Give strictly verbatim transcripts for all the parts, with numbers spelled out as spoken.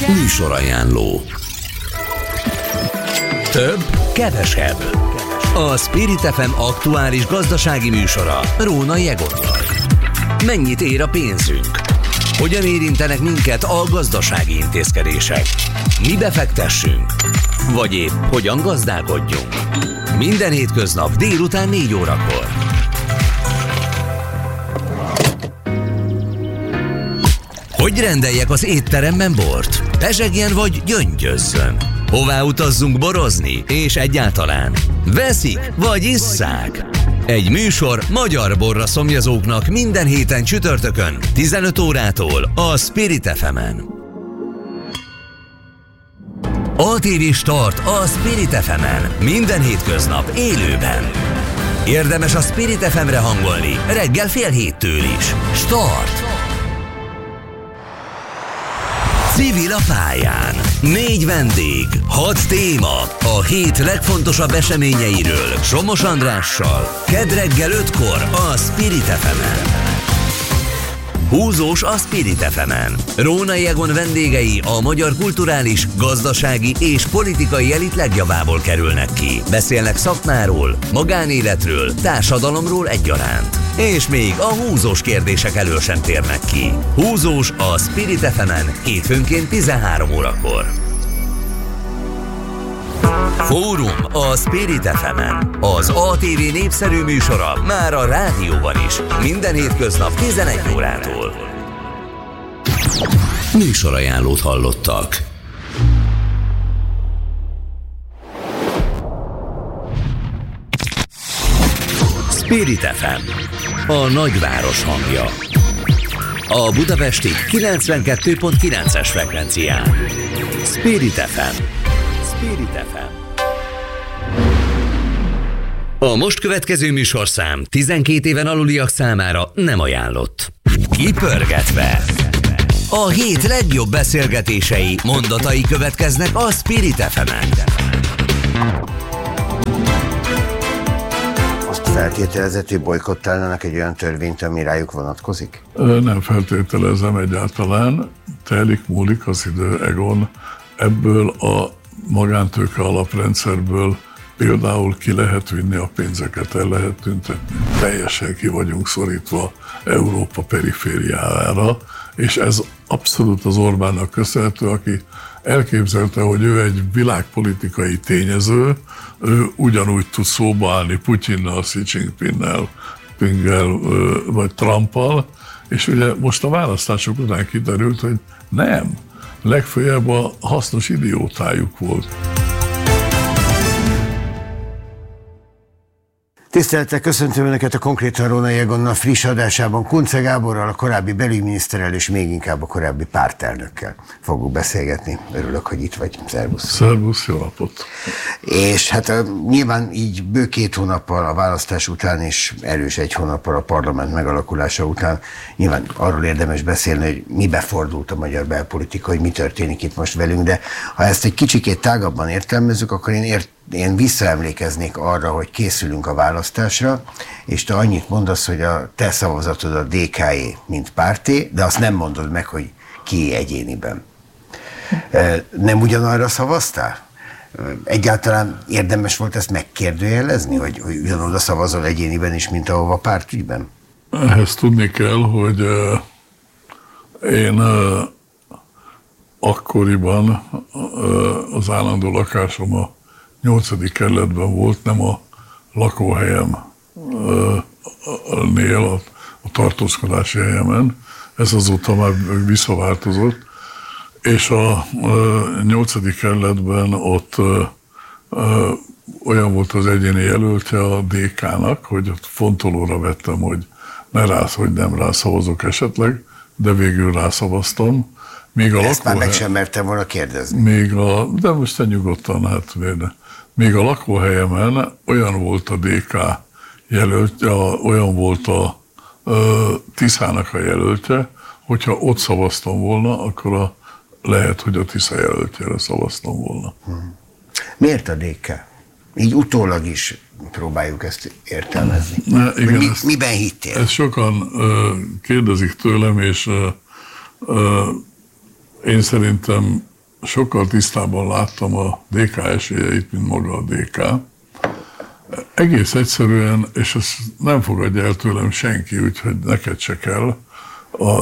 Műsorajánló. Több, kevesebb. A Spirit ef em aktuális gazdasági műsora Rónai Egonnal. Mennyit ér a pénzünk? Hogyan érintenek minket a gazdasági intézkedések? Mi befektessünk? Vagy épp hogyan gazdálkodjunk? Minden hétköznap délután négy órakor. Hogy rendeljek az étteremben bort? Pezsegjen vagy gyöngyözzön? Hová utazzunk borozni? És egyáltalán veszik vagy isszák? Egy műsor magyar borra szomjazóknak minden héten csütörtökön tizenöt órától a Spirit ef emen. á té vé Start a Spirit ef emen minden hétköznap élőben. Érdemes a Spirit ef emre hangolni reggel fél héttől is. Start! Civil a pályán. Négy vendég, hat téma. A hét legfontosabb eseményeiről Somos Andrással. Kedd reggel ötkor a Spirit ef emen. Húzós a Spirit ef emen. Rónai Egon vendégei a magyar kulturális, gazdasági és politikai elit legjavából kerülnek ki. Beszélnek szakmáról, magánéletről, társadalomról egyaránt. És még a húzós kérdések elől sem térnek ki. Húzós a Spirit ef emen hétfőnként tizenhárom órakor. Fórum a Spirit ef emen. Az á té vé népszerű műsora már a rádióban is. Minden hétköznap tizenegy órától. Műsorajánlót hallottak. Spirit ef em. A nagyváros hangja. A budapesti kilencvenkettő pont kilences frekvencián. Spirit ef em. Spirit ef em. A most következő műsorszám tizenkét éven aluliak számára nem ajánlott. Kipörgetve. A hét legjobb beszélgetései, mondatai következnek a Spirit ef emen. Azt feltételezett, hogy bojkottálnának egy olyan törvényt, ami rájuk vonatkozik? Nem feltételezem egyáltalán. Telik, múlik az idő, Egon. Ebből a magántőke alaprendszerből például ki lehet vinni a pénzeket, el lehet tüntetni. Teljesen ki vagyunk szorítva Európa perifériájára, és ez abszolút az Orbánnak köszönhető, aki elképzelte, hogy ő egy világpolitikai tényező, ő ugyanúgy tud szóba állni Putyinnal, Xi Jinpingnel, Pinggel vagy Trumpal, és ugye most a választások után kiderült, hogy nem, legfőjebb a hasznos idiótájuk volt. Tisztelettel köszöntöm Önöket a Konkrétan Rónai Egonnal friss adásában. Kunce Gáborral, a korábbi belügyminiszterrel és még inkább a korábbi pártelnökkel fogunk beszélgetni. Örülök, hogy itt vagy. Szervusz. Szervusz, jó napot. És hát nyilván így bő két hónappal a választás után és erős egy hónappal a parlament megalakulása után nyilván arról érdemes beszélni, hogy mibe fordult a magyar belpolitika, hogy mi történik itt most velünk, de ha ezt egy kicsikét tágabban értelmezzük, akkor én ért Én visszaemlékeznék arra, hogy készülünk a választásra, és te annyit mondasz, hogy a te szavazatod a dé ká-é, mint párté, de azt nem mondod meg, hogy ki egyéniben. Nem ugyanarra szavaztál? Egyáltalán érdemes volt ezt megkérdőjelezni, hogy, hogy ugyanoda szavazol egyéniben is, mint ahova pártügyben? Ehhez tudni kell, hogy uh, én uh, akkoriban uh, az állandó lakásom a nyolcadik kerületben volt, nem a lakóhelyemnél, a, a tartózkodási helyemen. Ez azóta már visszaváltozott. És a nyolcadik kerületben ott ö, ö, olyan volt az egyéni jelöltje a dé ká-nak, hogy ott fontolóra vettem, hogy ne rász, hogy nem rászavazok esetleg, de végül rászavaztam. Még a Ezt lakóhely... már meg sem mertem volna kérdezni. Még a, de most te nyugodtan, hát vérne. Még a lakóhelyemen olyan volt a dé ká jelöltje, olyan volt a ö, Tiszának a jelöltje, hogyha ott szavaztam volna, akkor a, lehet, hogy a Tisza jelöltjére szavaztam volna. Hmm. Miért a dé ká? Így utólag is próbáljuk ezt értelmezni. Ne, igen, mi, ezt, miben hittél? Ezt sokan ö, kérdezik tőlem, és ö, ö, én szerintem sokkal tisztában láttam a dé ká esélyeit, mint maga a dé ká. Egész egyszerűen, és ezt nem fogadja el tőlem senki, úgyhogy neked se kell, a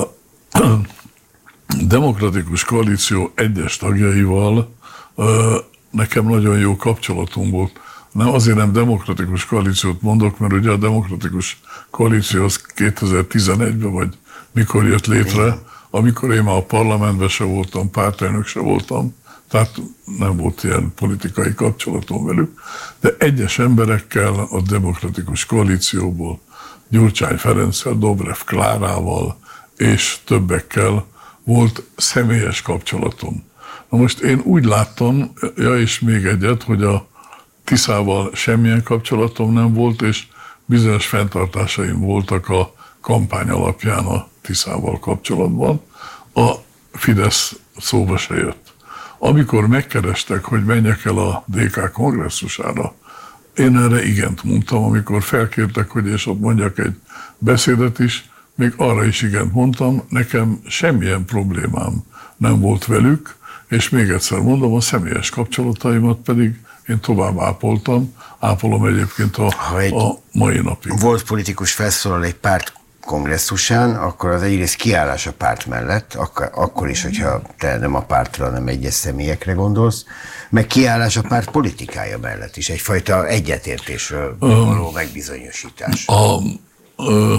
Demokratikus Koalíció egyes tagjaival nekem nagyon jó kapcsolatom volt. Nem azért nem Demokratikus Koalíciót mondok, mert ugye a Demokratikus Koalíció az kétezer-tizenegyben, vagy mikor jött létre, amikor én már a parlamentben se voltam, pártelnök se voltam, tehát nem volt ilyen politikai kapcsolatom velük, de egyes emberekkel a Demokratikus Koalícióból, Gyurcsány Ferenccel, Dobrev Klárával és többekkel volt személyes kapcsolatom. Na most én úgy láttam, ja és még egyet, hogy a Tiszával semmilyen kapcsolatom nem volt, és bizonyos fenntartásaim voltak a kampány alapján a Tiszával kapcsolatban. A Fidesz szóba se jött. Amikor megkerestek, hogy menjek el a dé ká kongresszusára, én erre igent mondtam, amikor felkértek, hogy és ott mondjak egy beszédet is, még arra is igent mondtam, nekem semmilyen problémám nem volt velük, és még egyszer mondom, a személyes kapcsolataimat pedig én tovább ápoltam, ápolom egyébként a, a mai napig. Volt politikus felszólal egy párt kongresszusán, akkor az egyrészt kiállás a párt mellett, akkor, akkor is, hogyha te nem a pártra, hanem egyes személyekre gondolsz, meg kiállás a párt politikája mellett is, egyfajta egyetértésről való megbizonyosítás. A, a,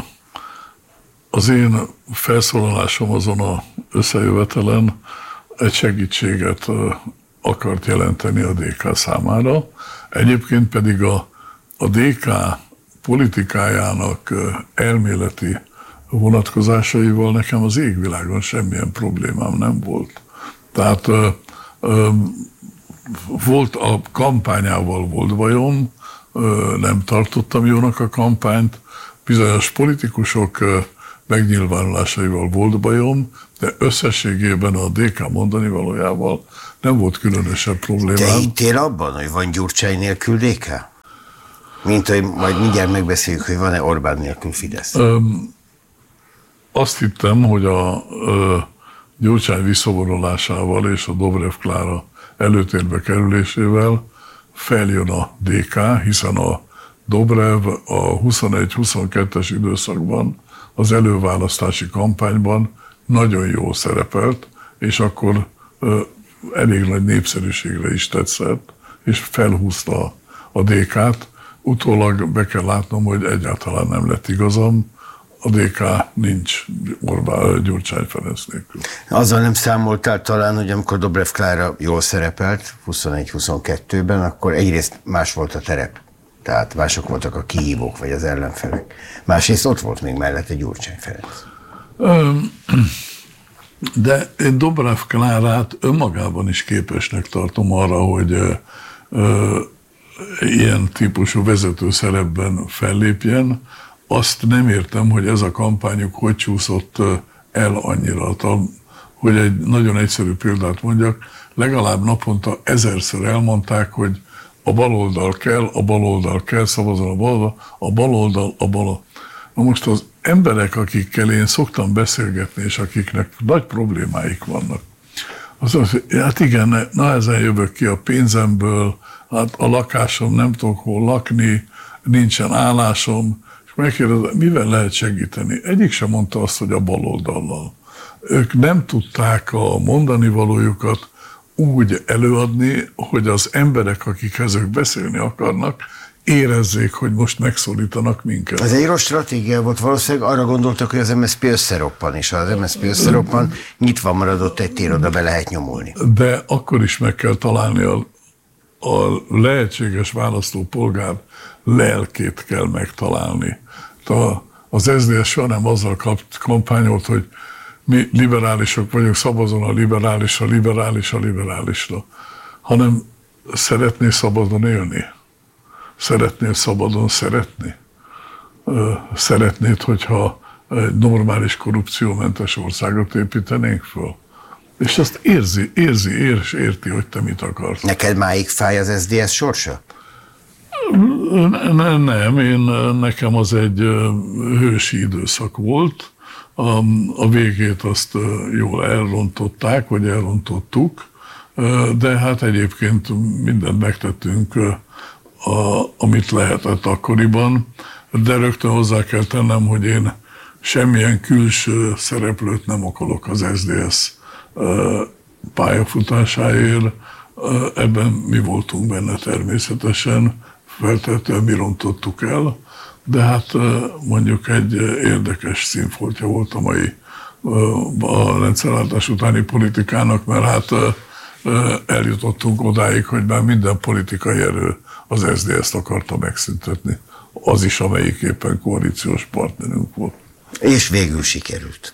az én felszólalásom azon az összejövetelen egy segítséget akart jelenteni a dé ká számára, egyébként pedig a, a dé ká politikájának elméleti vonatkozásaival nekem az égvilágon semmilyen problémám nem volt. Tehát ö, ö, volt a kampányával volt bajom, ö, nem tartottam jónak a kampányt, bizonyos politikusok ö, megnyilvánulásaival volt bajom, de összességében a dé ká mondani valójával nem volt különösebb problémám. Te hittél abban, hogy van Gyurcsány nélkül dé ká? Mint hogy majd mindjárt megbeszéljük, hogy van-e Orbán nélkül Fidesz? Öm, azt hittem, hogy a ö, Gyurcsány visszavorulásával és a Dobrev Klára előtérbe kerülésével feljön a dé ká, hiszen a Dobrev a huszonegy-huszonkettes időszakban, az előválasztási kampányban nagyon jól szerepelt, és akkor ö, elég nagy népszerűségre is tetszett, és felhúzta a dé kát. Utólag be kell látnom, hogy egyáltalán nem lett igazam, a dé ká nincs Orbán Gyurcsány Ferenc nélkül. Azzal nem számoltál talán, hogy amikor Dobrev Klára jól szerepelt huszonegy-huszonkettőben, akkor egyrészt más volt a terep, tehát mások voltak a kihívók vagy az ellenfelek. Másrészt ott volt még mellette Gyurcsány Ferenc. De én Dobrev Klárát önmagában is képesnek tartom arra, hogy ö, ö, ilyen típusú vezető szerepben fellépjen. Azt nem értem, hogy ez a kampányuk hogy csúszott el annyira. Hogy egy nagyon egyszerű példát mondjak, legalább naponta ezerszer elmondták, hogy a baloldal kell, a baloldal kell, szavazol a baloldal, a baloldal, a baloldal. Na most az emberek, akikkel én szoktam beszélgetni, és akiknek nagy problémáik vannak, az az, hogy hát igen, na ezen jövök ki a pénzemből, hát a lakásom nem tudok hol lakni, nincsen állásom, és megkérdezem, mivel lehet segíteni? Egyik sem mondta azt, hogy a baloldallal. Ők nem tudták a mondani valójukat úgy előadni, hogy az emberek, akikhez ők beszélni akarnak, érezzék, hogy most megszólítanak minket. Ez egy rossz stratégia volt, valószínűleg arra gondoltak, hogy az em es zé pé összeroppan, és ha az em es zé pé összeroppan, nyitva maradott egy tér, oda be lehet nyomulni. De akkor is meg kell találni a, a lehetséges választópolgár lelkét kell megtalálni. A, az es zé dé es soha nem azzal kap, kampányolt, hogy mi liberálisok vagyunk, szavazon a liberális, a liberális, a liberálisra, hanem szeretné szabadon élni. Szeretnél szabadon szeretni? Szeretnéd, hogyha egy normális korrupciómentes országot építenénk föl? És azt érzi, érzi, és érti, hogy te mit akarsz. Neked máig fáj az es zé dé es sorsa? Nem, nem, én, nekem az egy hősi időszak volt. A, a végét azt jól elrontották, vagy elrontottuk. de hát egyébként mindent megtettünk, a, amit lehetett akkoriban, de rögtön hozzá kell tennem, hogy én semmilyen külső szereplőt nem akarok az es zé dé es pályafutásáért. Ebben mi voltunk benne természetesen, feltétlenül mi rontottuk el, de hát mondjuk egy érdekes színfoltja volt a mai a rendszerváltás utáni politikának, mert hát eljutottunk odáig, hogy már minden politikai erő az es zé dé es-t akarta megszüntetni. Az is, amelyik éppen koalíciós partnerünk volt. És végül sikerült.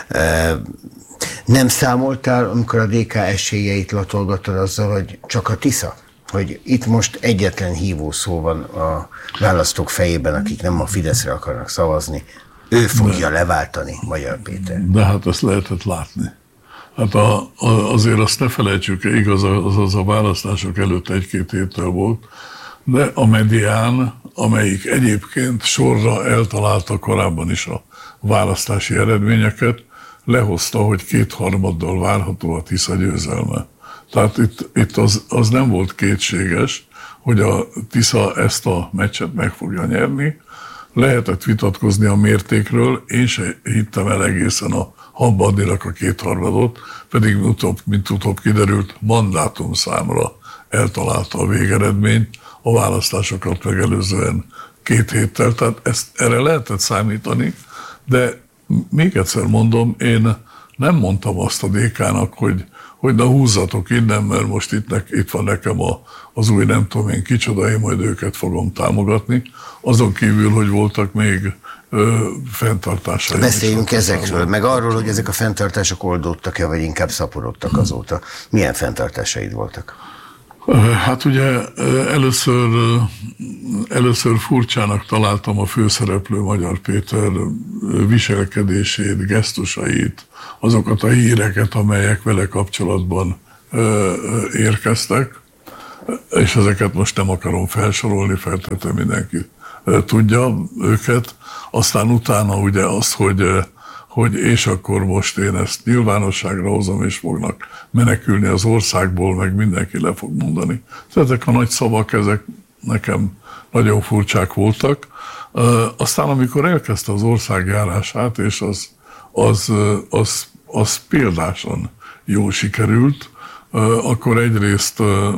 Nem számoltál, amikor a dé ká esélyeit latolgattad azzal, hogy csak a Tisza? Hogy itt most egyetlen hívó szó van a választók fejében, akik nem a Fideszre akarnak szavazni. Ő fogja de, leváltani Magyar Péter. De hát ezt lehetett látni. Hát a, a, azért azt ne felejtsük, igaz, az, az a választások előtt egy-két héttel volt, de a medián, amelyik egyébként sorra eltalálta korábban is a választási eredményeket, lehozta, hogy kétharmaddal várható a Tisza győzelme. Tehát itt, itt az, az nem volt kétséges, hogy a Tisza ezt a meccset meg fogja nyerni. Lehetett vitatkozni a mértékről, én se hittem el egészen a Habadninak a kétharmadot, pedig utóbb, mint utóbb kiderült, mandátumszámra eltalálta a végeredményt, a választásokat megelőzően két héttel, tehát ezt, erre lehetett számítani, de még egyszer mondom, én nem mondtam azt a dé ká-nak, hogy, hogy na húzzatok innen, mert most itt, ne, itt van nekem a, az új nem tudom én kicsoda, én majd őket fogom támogatni. Azon kívül, hogy voltak még ö, fenntartásai. Beszéljünk ezekről, meg arról, hogy ezek a fenntartások oldódtak-e, vagy inkább szaporodtak azóta. Milyen fenntartásaid voltak? Hát ugye először, először furcsának találtam a főszereplő Magyar Péter viselkedését, gesztusait, azokat a híreket, amelyek vele kapcsolatban érkeztek, és ezeket most nem akarom felsorolni, feltétlenül mindenki tudja őket. Aztán utána ugye az, hogy hogy és akkor most én ezt nyilvánosságra hozom, és fognak menekülni az országból, meg mindenki le fog mondani. Ezek a nagy szavak, ezek nekem nagyon furcsák voltak. Aztán, amikor elkezdte az országjárását, és az, az, az, az példásan jól sikerült, akkor egyrészt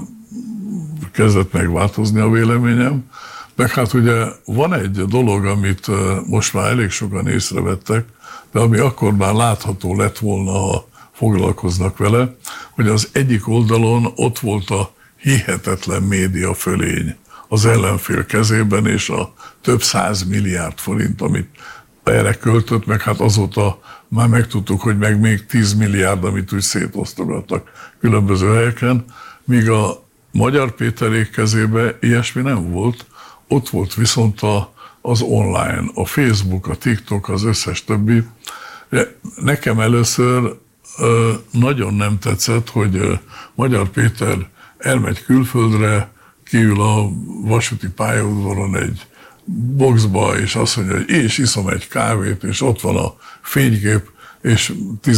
kezdett megváltozni a véleményem, meg hát ugye van egy dolog, amit most már elég sokan észrevettek, de ami akkor már látható lett volna, ha foglalkoznak vele, hogy az egyik oldalon ott volt a hihetetlen média fölény az ellenfél kezében, és a több száz milliárd forint, amit erre költött, meg hát azóta már megtudtuk, hogy meg még tíz milliárd, amit úgy szétosztogattak különböző helyeken, míg a Magyar Péterék kezében ilyesmi nem volt, ott volt viszont a az online, a Facebook, a TikTok, az összes többi. Nekem először nagyon nem tetszett, hogy Magyar Péter elmegy külföldre, kiül a vasúti pályaudvaron egy boxba, és azt mondja, hogy és iszom egy kávét, és ott van a fénykép, és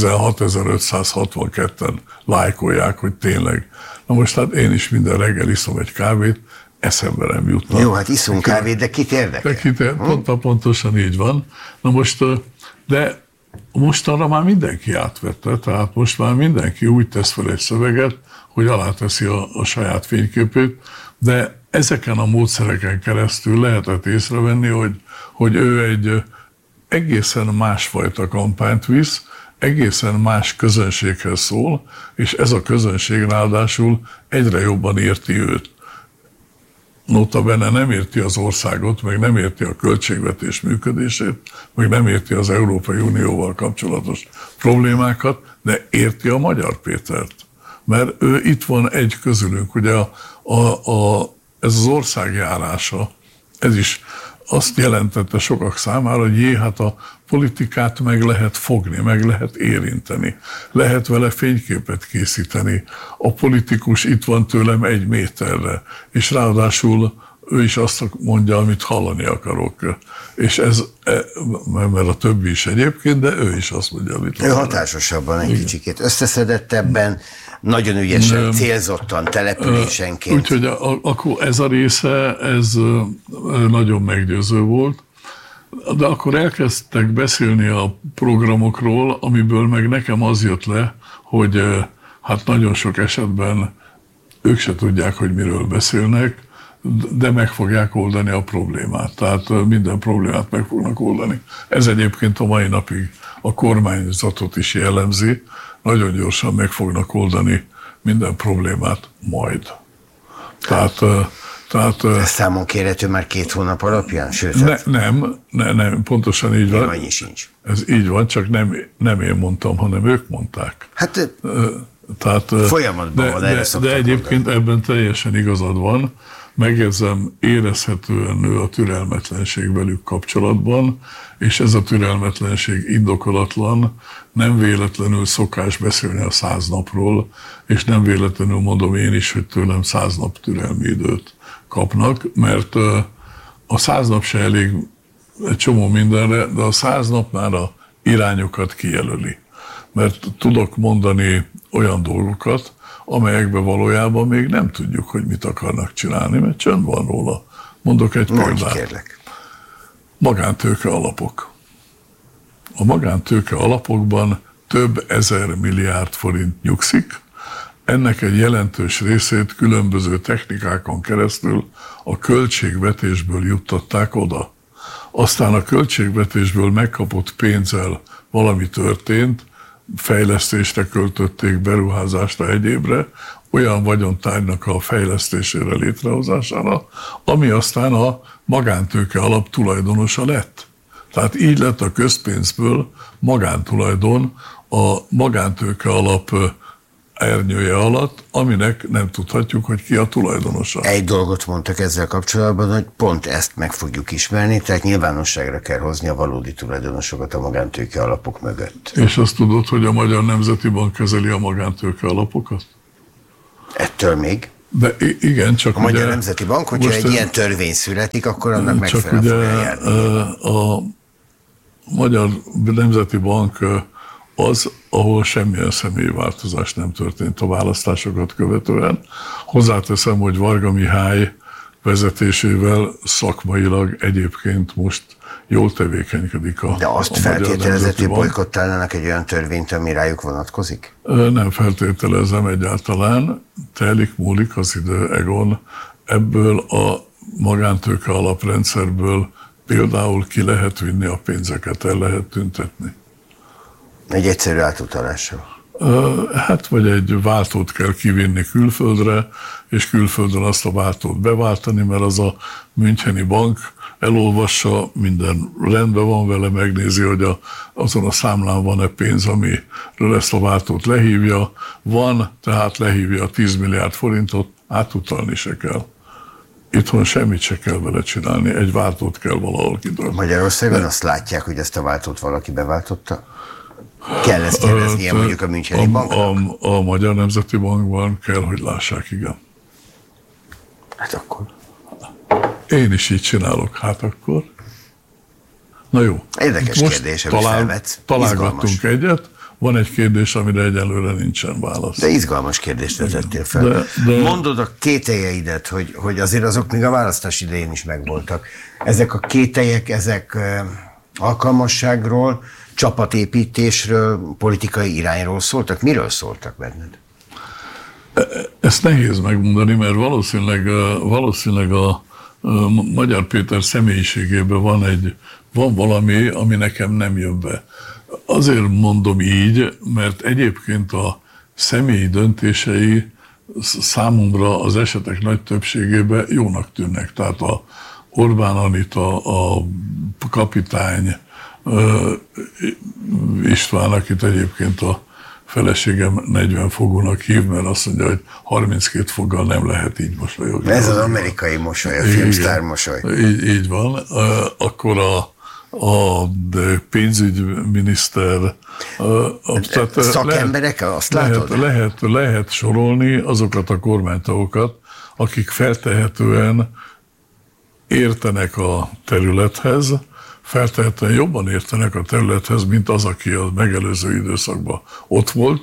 tizenhatezer-ötszázhatvanketten lájkolják, hogy tényleg. Na most hát én is minden reggel iszom egy kávét, eszembe nem jutna. Jó, hát iszunk kávét, de kit érdekel? De kit érdekel, pont, pontosan így van. Na most, de mostanra már mindenki átvette, tehát most már mindenki úgy tesz fel egy szöveget, hogy aláteszi a, a saját fényképét, de ezeken a módszereken keresztül lehetett észrevenni, hogy, hogy ő egy egészen másfajta kampányt visz, egészen más közönséghez szól, és ez a közönség ráadásul egyre jobban érti őt. Notabene nem érti az országot, meg nem érti a költségvetés működését, meg nem érti az Európai Unióval kapcsolatos problémákat, de érti a Magyar Pétert. Mert ő itt van egy közülünk. Ugye a, a, a, ez az országjárása, ez is azt jelentette sokak számára, hogy jé, hát a politikát meg lehet fogni, meg lehet érinteni. Lehet vele fényképet készíteni. A politikus itt van tőlem egy méterre, és ráadásul ő is azt mondja, amit hallani akarok. És ez, mert a többi is egyébként, de ő is azt mondja, amit hallani. Ő hatásosabban egy kicsikét összeszedettebben, nagyon ügyesen, nem. célzottan, településenként. Úgyhogy akkor ez a része, ez nagyon meggyőző volt. De akkor elkezdtek beszélni a programokról, amiből meg nekem az jött le, hogy hát nagyon sok esetben ők se tudják, hogy miről beszélnek, de meg fogják oldani a problémát. Tehát minden problémát meg fognak oldani. Ez egyébként a mai napig a kormányzatot is jellemzi. Nagyon gyorsan meg fognak oldani minden problémát majd. Tehát... Tehát, ez számon kérhető már két hónap alapján? Sőt, ne, nem, ne, nem, pontosan így van. Annyi sincs. Ez így van, csak nem, nem én mondtam, hanem ők mondták. Hát Tehát, folyamatban de, van, erre de, de egyébként mondani. Ebben teljesen igazad van. Megjegyzem, érezhetően nő a türelmetlenség velük kapcsolatban, és ez a türelmetlenség indokolatlan, nem véletlenül szokás beszélni a száz napról, és nem véletlenül mondom én is, hogy tőlem száz nap türelmi időt kapnak, mert a száz nap se elég egy csomó mindenre, de a száz nap már a irányokat kijelöli. Mert tudok mondani olyan dolgokat, amelyekben valójában még nem tudjuk, hogy mit akarnak csinálni, mert csönd van róla. Mondok egy példát. Kérlek. Magántőke alapok. A magántőke alapokban több ezer milliárd forint nyugszik, ennek egy jelentős részét különböző technikákon keresztül a költségvetésből juttatták oda. Aztán a költségvetésből megkapott pénzzel valami történt, fejlesztésre költötték, beruházásra, egyébre, olyan vagyontárgynak a fejlesztésére, létrehozására, ami aztán a magántőke alap tulajdonosa lett. Tehát így lett a közpénzből magántulajdon a magántőke alap ernyője alatt, aminek nem tudhatjuk, hogy ki a tulajdonosa. Egy dolgot mondtak ezzel kapcsolatban, hogy pont ezt meg fogjuk ismerni, tehát nyilvánosságra kell hozni a valódi tulajdonosokat a magántőke alapok mögött. És azt tudod, hogy a Magyar Nemzeti Bank kezeli a magántőke alapokat? Ettől még. De igen, csak a Magyar ugye, Nemzeti Bank, hogyha egy ilyen törvény születik, akkor annak megfelelően fogja járni. A Magyar Nemzeti Bank az, ahol semmilyen személyi változás nem történt a választásokat követően. Hozzáteszem, hogy Varga Mihály vezetésével szakmailag egyébként most jól tevékenykedik a De azt a feltételezett, hogy bolykottálnának egy olyan törvényt, ami rájuk vonatkozik? Nem feltételezem egyáltalán. Telik, múlik az idő, Egon. Ebből a magántőke alaprendszerből például ki lehet vinni a pénzeket, el lehet tüntetni. Egy egyszerű átutalással. Hát, vagy egy váltót kell kivinni külföldre, és külföldön azt a váltót beváltani, mert az a Müncheni bank elolvassa, minden rendben van vele, megnézi, hogy a, azon a számlán van-e pénz, amiről ezt a váltót lehívja. Van, tehát lehívja a tíz milliárd forintot, átutalni se kell. Itthon semmit se kell vele csinálni, egy váltót kell valahol kitölteni. Magyarországon azt látják, hogy ezt a váltót valaki beváltotta? Kell ezt jeleznie mondjuk a Müncheni banknak? A, a Magyar Nemzeti Bankban kell, hogy lássák, igen. Hát akkor. Én is így csinálok, hát akkor. Na jó. Érdekes most kérdés, amit talál, felvetsz. találgattunk egyet, van egy kérdés, amire egyelőre nincsen válasz. De izgalmas kérdést vetettél fel. De, de... Mondod a kételjeidet, hogy, hogy azért azok még a választás idején is megvoltak. Ezek a kételyek, ezek alkalmasságról, csapatépítésről, politikai irányról szóltak? Miről szóltak benned? Ezt nehéz megmondani, mert valószínűleg, valószínűleg a, a Magyar Péter személyiségében van, egy, van valami, ami nekem nem jön be. Azért mondom így, mert egyébként a személyi döntései számomra az esetek nagy többségében jónak tűnnek. Tehát a Orbán Anita, a kapitány, István, akit egyébként a feleségem negyven fogónak hív, mert azt mondja, hogy harminckét foggal nem lehet így mosolyogni. Ez az amerikai mosoly, a filmsztár mosoly. Így, így van. Akkor a, a pénzügyminiszter... A, tehát szakemberek, lehet, azt látod? Lehet, lehet, lehet sorolni azokat a kormánytagokat, akik feltehetően értenek a területhez, feltehetően jobban értenek a területhez, mint az, aki a megelőző időszakban ott volt,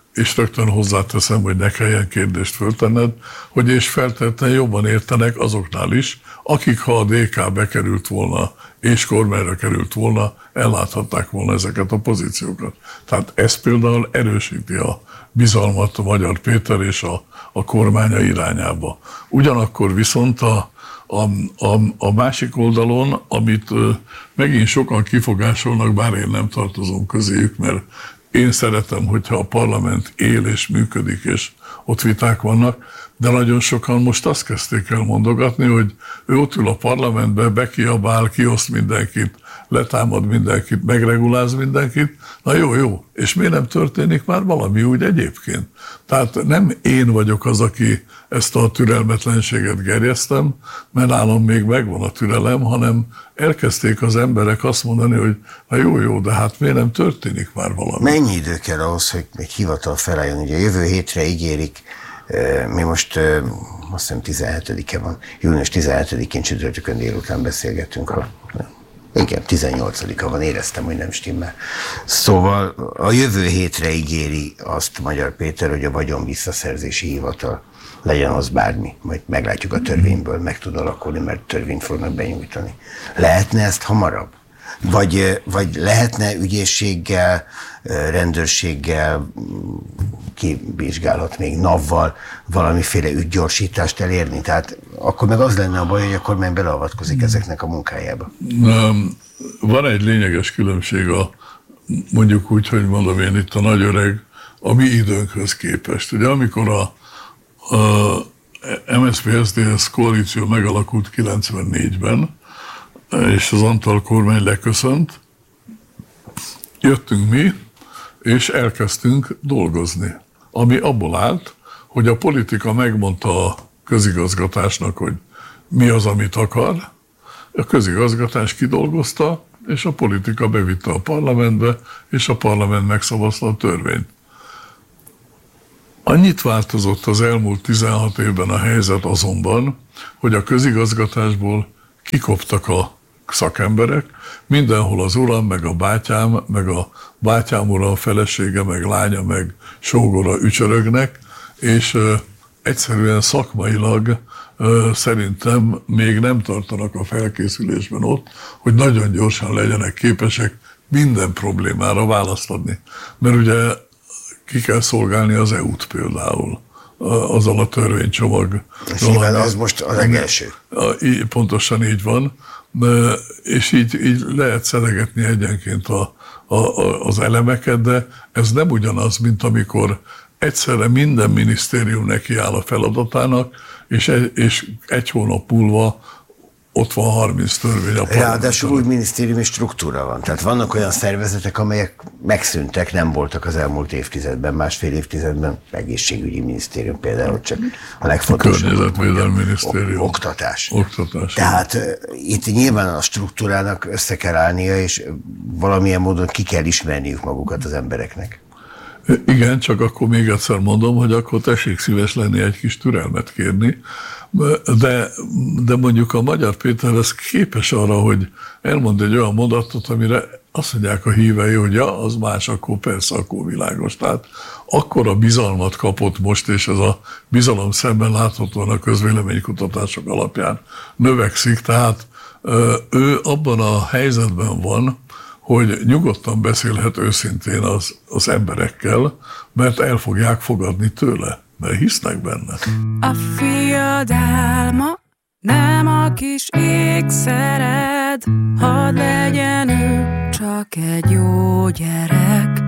és rögtön hozzáteszem, hogy ne kelljen kérdést föltenned, hogy és feltétlenül jobban értenek azoknál is, akik ha a dé ká bekerült volna, és kormányra került volna, elláthatták volna ezeket a pozíciókat. Tehát ez például erősíti a bizalmat a Magyar Péter és a, a kormánya irányába. Ugyanakkor viszont a, a, a, a másik oldalon, amit megint sokan kifogásolnak, bár én nem tartozom közéjük, mert én szeretem, hogyha a parlament él és működik, és ott viták vannak, de nagyon sokan most azt kezdték el mondogatni, hogy ő ott ül a parlamentbe, bekiabál, kioszt mindenkit, letámad mindenkit, megreguláz mindenkit. Na jó, jó. És miért nem történik már valami úgy egyébként? Tehát nem én vagyok az, aki ezt a türelmetlenséget gerjesztem, mert nálam még megvan a türelem, hanem elkezdték az emberek azt mondani, hogy na jó, jó, de hát miért nem történik már valami? Mennyi idő kell ahhoz, hogy egy hivatal felálljon? Ugye jövő hétre ígérik, mi most azt hiszem tizenhetedike van, június tizenhetedikén csütörtökön délután beszélgetünk, ha igen, tizennyolcadika van, éreztem, hogy nem stimmel. Szóval a jövő hétre ígéri azt Magyar Péter, hogy a vagyon visszaszerzési hivatal legyen az bármi, majd meglátjuk a törvényből, meg tud alakulni, mert törvényt fognak benyújtani. Lehetne ezt hamarabb? Vagy, vagy lehetne ügyészséggel, rendőrséggel, kivizsgálat még navval valamiféle ügygyorsítást elérni? Tehát akkor meg az lenne a baj, hogy a kormány beleavatkozik ezeknek a munkájába. Van egy lényeges különbség a, mondjuk úgy, hogy mondom én itt a nagy öreg, a mi időnkhöz képest. Ugye amikor a, a em es zé pé es zé dé es koalíció megalakult kilencvennégyben, és az Antall kormány leköszönt, jöttünk mi, és elkezdtünk dolgozni. Ami abból állt, hogy a politika megmondta a közigazgatásnak, hogy mi az, amit akar, a közigazgatás kidolgozta, és a politika bevitte a parlamentbe, és a parlament megszavazta a törvényt. Annyit változott az elmúlt tizenhat évben a helyzet azonban, hogy a közigazgatásból kikoptak a szakemberek, mindenhol az uram, meg a bátyám, meg a bátyám ura, a felesége, meg lánya, meg sógora ücsörögnek, és uh, egyszerűen szakmailag uh, szerintem még nem tartanak a felkészülésben ott, hogy nagyon gyorsan legyenek képesek minden problémára választ adni. Mert ugye ki kell szolgálni az é út például, azzal a törvénycsomag. És nyilván az most a legelső. Pontosan így van, és így, így lehet szedegetni egyenként a, a, az elemeket, de ez nem ugyanaz, mint amikor egyszerre minden minisztérium nekiáll a feladatának, és egy, és egy hónap múlva ott van harminc törvény a Ráadásul úgy minisztériumi struktúra van. Tehát vannak olyan szervezetek, amelyek megszűntek, nem voltak az elmúlt évtizedben, másfél évtizedben, egészségügyi minisztérium például, csak a legfontosabb. Környezetvédelmi minisztérium. Oktatás. Oktatás. Tehát uh, itt nyilván a struktúrának össze kell állnia, és valamilyen módon ki kell ismerniük magukat az embereknek. Igen, csak akkor még egyszer mondom, hogy akkor tessék szíves lenni, egy kis türelmet kérni, de, de mondjuk a Magyar Péter ez képes arra, hogy elmond egy olyan mondatot, amire azt mondják a hívei, hogy ja, az más, akkor persze, akkor világos. Tehát akkora bizalmat kapott most, és ez a bizalom szemben láthatóan a közvéleménykutatások alapján növekszik, tehát ő abban a helyzetben van, hogy nyugodtan beszélhet őszintén az, az emberekkel, mert el fogják fogadni tőle, mert hisznek benne. A fiad álma nem a kis ékszered, hadd legyen ő csak egy jó gyerek.